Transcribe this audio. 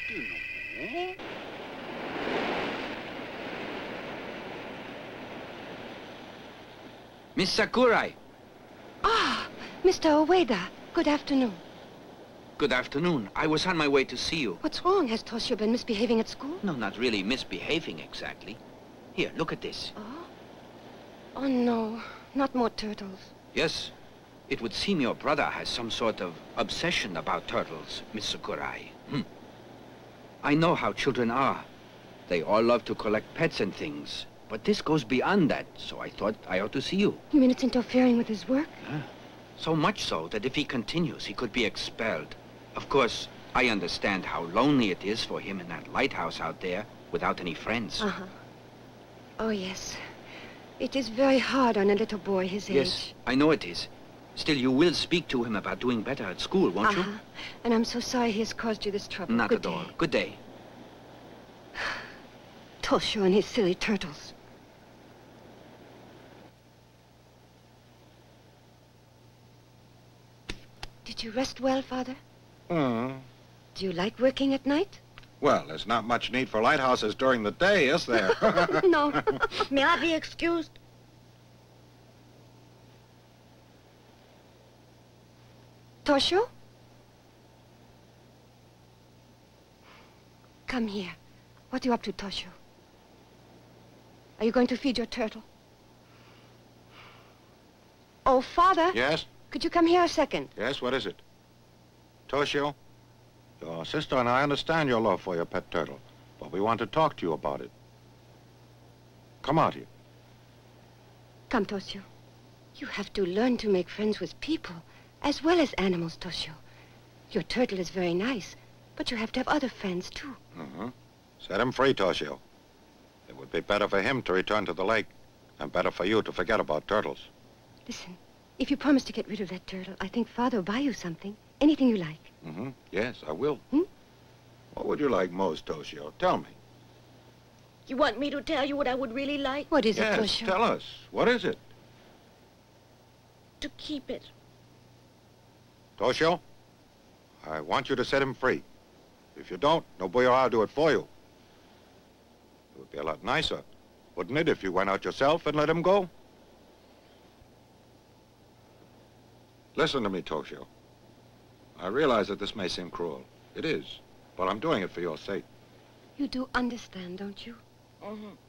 afternoon. Miss Sakurai. Ah, Mr. Ueda. Good afternoon. Good afternoon. I was on my way to see you. What's wrong? Has Toshio been misbehaving at school? No, not really misbehaving exactly. Here, look at this. Oh? Oh, no. Not more turtles. Yes. It would seem your brother has some sort of obsession about turtles, Miss Sakurai. I know how children are. They all love to collect pets and things. But this goes beyond that, so I thought I ought to see you. You mean it's interfering with his work? Yeah. So much so that if he continues, he could be expelled. Of course, I understand how lonely it is for him in that lighthouse out there without any friends. Uh-huh. Oh, yes. It is very hard on a little boy his age. Yes, I know it is. Still, you will speak to him about doing better at school, won't you? And I'm so sorry he has caused you this trouble. Not Good at all. day. Good day. Toshio and his silly turtles. Did you rest well, Father? Do you like working at night? Well, there's not much need for lighthouses during the day, is there? No. May I be excused? Toshio? Come here. What are you up to, Toshio? Are you going to feed your turtle? Oh, Father. Yes? Could you come here a second? Yes, what is it? Toshio, your sister and I understand your love for your pet turtle, but we want to talk to you about it. Come out here. Come, Toshio. You have to learn to make friends with people, as well as animals, Toshio. Your turtle is very nice, but you have to have other friends, too. Set him free, Toshio. It would be better for him to return to the lake, and better for you to forget about turtles. Listen, if you promise to get rid of that turtle, I think Father will buy you something. Anything you like. Yes, I will. What would you like most, Toshio? Tell me. You want me to tell you what I would really like? What is it, Yes, Toshio? tell us. What is it? To keep it. Toshio, I want you to set him free. If you don't, Nobuyo will do it for you. It would be a lot nicer, wouldn't it, if you went out yourself and let him go? Listen to me, Toshio. I realize that this may seem cruel. It is, but I'm doing it for your sake. You do understand, don't you? Mm-hmm.